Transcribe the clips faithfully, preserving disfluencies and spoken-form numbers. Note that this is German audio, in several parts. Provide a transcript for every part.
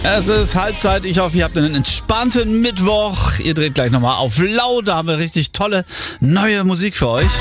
Es ist Halbzeit. Ich hoffe, ihr habt einen entspannten Mittwoch. Ihr dreht gleich nochmal auf laut. Da haben wir richtig tolle neue Musik für euch.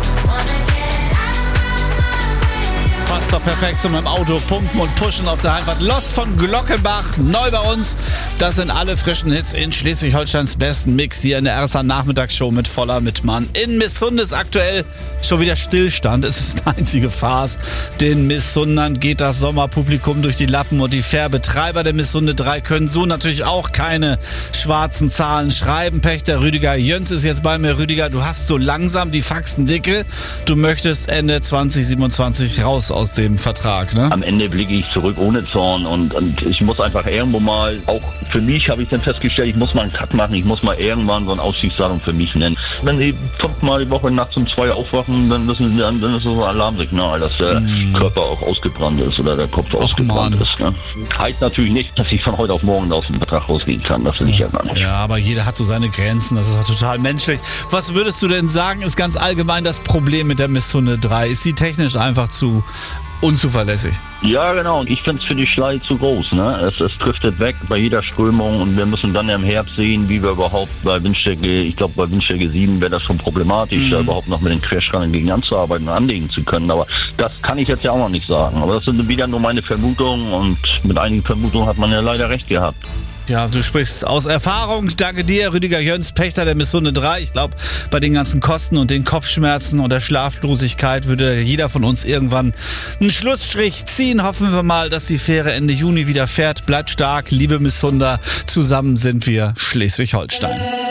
Passt doch perfekt zu meinem Auto. Pumpen und pushen auf der Heimfahrt. Lost von Glockenbach. Neu bei uns. Das sind alle frischen Hits in Schleswig-Holsteins besten Mix hier in der R S A-Nachmittagsshow mit Voller Mitmann. In Missunde ist aktuell schon wieder Stillstand. Es ist eine einzige Farce. Den Missundern geht das Sommerpublikum durch die Lappen und die Fährbetreiber der Missunde drei können so natürlich auch keine schwarzen Zahlen schreiben. Pächter Rüdiger Jöns ist jetzt bei mir. Rüdiger, du hast so langsam die Faxen dicke. Du möchtest Ende zwanzig siebenundzwanzig raus aus dem Vertrag, ne? Am Ende blicke ich zurück ohne Zorn und, und ich muss einfach irgendwo mal, auch für mich habe ich dann festgestellt, ich muss mal einen Cut machen, ich muss mal irgendwann so ein Ausstiegsdatum für mich nennen. Wenn sie fünfmal die Woche nachts um zwei aufwachen, dann wissen sie, dann ist es so ein Alarmsignal, dass der mm. Körper auch ausgebrannt ist oder der Kopf Och, ausgebrannt Mann. ist. Ne? Heißt natürlich nicht, dass ich von heute auf morgen aus dem Vertrag rausgehen kann, das will ich ja gar nicht. Ja, aber jeder hat so seine Grenzen, das ist auch total menschlich. Was würdest du denn sagen, ist ganz allgemein das Problem mit der Missunde drei? Ist sie technisch einfach zu unzuverlässig? Ja, genau. Und ich finde es für die Schlei zu groß. Ne? Es, es driftet weg bei jeder Strömung und wir müssen dann im Herbst sehen, wie wir überhaupt bei Windstärke, ich glaube bei Windstärke sieben wäre das schon problematisch, mhm. da überhaupt noch mit den Querschränken gegen anzuarbeiten und anlegen zu können. Aber das kann ich jetzt ja auch noch nicht sagen. Aber das sind wieder nur meine Vermutungen und mit einigen Vermutungen hat man ja leider recht gehabt. Ja, du sprichst aus Erfahrung. Danke dir, Rüdiger Jöns, Pächter der Missunde drei. Ich glaube, bei den ganzen Kosten und den Kopfschmerzen und der Schlaflosigkeit würde jeder von uns irgendwann einen Schlussstrich ziehen. Hoffen wir mal, dass die Fähre Ende Juni wieder fährt. Bleibt stark, liebe Missunder. Zusammen sind wir Schleswig-Holstein.